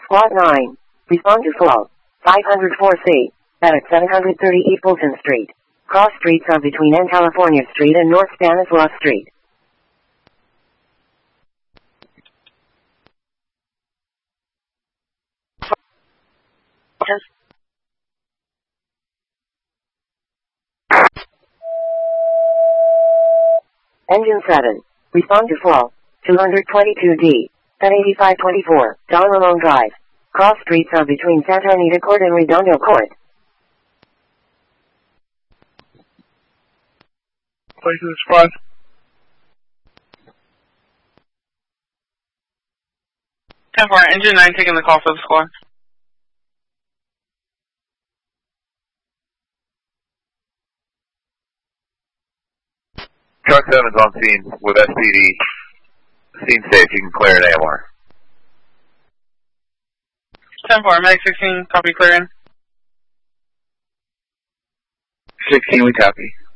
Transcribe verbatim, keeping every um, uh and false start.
Squad nine. Respond to Flow. five oh four C. At seven thirty East Fulton Street. Cross streets are between N California Street and North Stanislaus Street. Engine seven. Respond to Flow. two twenty-two D. at eighty-five twenty-four, Don Ramon Drive. Cross streets are between Santa Anita Court and Redondo Court. Place of the squad. ten four, engine nine taking the call for the squad. Truck seven's on scene with S P D. Scene safe, you can clear it A M R. ten four, Medic sixteen, copy clearing. sixteen, we copy.